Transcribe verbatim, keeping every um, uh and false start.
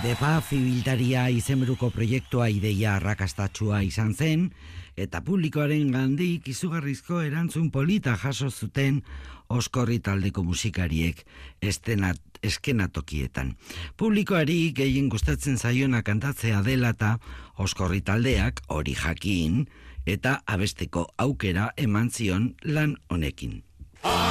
De Paz ibiltaria izenburuko proiektua ideia arrakastatsua izan zen, eta publikoaren gandik izugarrizko erantzun polita jaso zuten Oskorri taldeko musikariek estenat, eskenatokietan. Publikoari gehien gustatzen zaiona kantatzea dela eta Oskorri taldeak hori jakin eta abesteko aukera eman zion lan honekin.